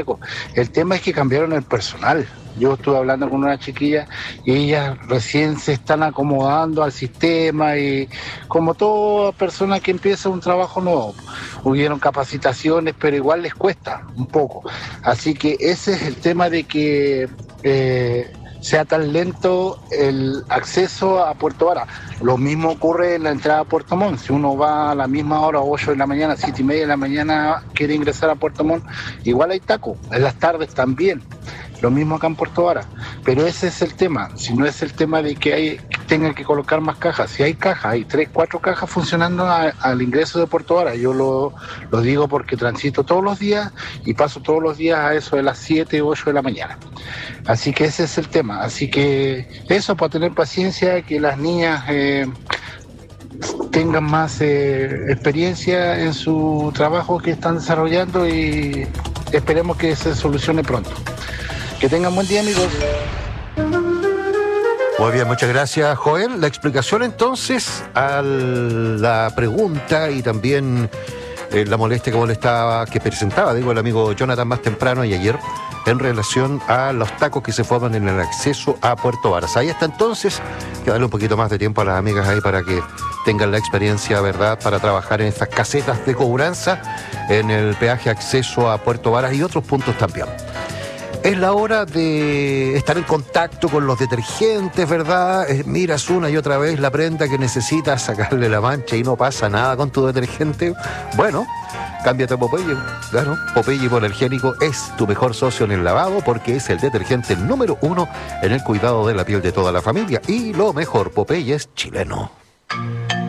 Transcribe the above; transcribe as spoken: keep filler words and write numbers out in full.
Santiago. El tema es que cambiaron el personal. Yo estuve hablando con una chiquilla y ellas recién se están acomodando al sistema y como toda persona que empieza un trabajo nuevo, hubieron capacitaciones, pero igual les cuesta un poco. Así que ese es el tema de que eh, sea tan lento el acceso a Puerto Vara. Lo mismo ocurre en la entrada a Puerto Montt. Si uno va a la misma hora, ocho de la mañana, siete y media de la mañana, quiere ingresar a Puerto Montt, igual hay taco, en las tardes también. Lo mismo acá en Puerto Vara, pero ese es el tema, si no es el tema de que hay, tengan que colocar más cajas. Si hay cajas, hay tres, cuatro cajas funcionando a, al ingreso de Puerto Vara. Yo lo, lo digo porque transito todos los días y paso todos los días a eso de las siete, ocho de la mañana. Así que ese es el tema. Así que eso, para tener paciencia, que las niñas eh, tengan más eh, experiencia en su trabajo que están desarrollando y esperemos que se solucione pronto. Que tengan buen día, amigos. Muy bien, muchas gracias, Joel. La explicación entonces a la pregunta y también eh, la molestia que molestaba, que presentaba, digo, el amigo Jonathan más temprano y ayer, en relación a los tacos que se forman en el acceso a Puerto Varas. Ahí está entonces, que darle un poquito más de tiempo a las amigas ahí para que tengan la experiencia, ¿verdad?, para trabajar en estas casetas de cobranza, en el peaje acceso a Puerto Varas y otros puntos también. Es la hora de estar en contacto con los detergentes, ¿verdad? Eh, miras una y otra vez la prenda que necesitas sacarle la mancha y no pasa nada con tu detergente. Bueno, cámbiate a Popeye. Claro, Popeye Hipoalergénico es tu mejor socio en el lavado porque es el detergente número uno en el cuidado de la piel de toda la familia. Y lo mejor, Popeye es chileno.